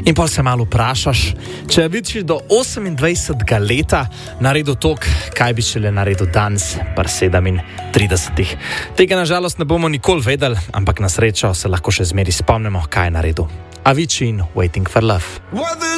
In pa se malo vprašaš, če bi si do 28. leta naredil to, kaj bi šele naredil danes, par 37. Tega nažalost ne bomo nikoli vedeli, ampak na srečo se lahko še zmeri spomnimo, kaj je naredil. Avicii in Waiting for Love.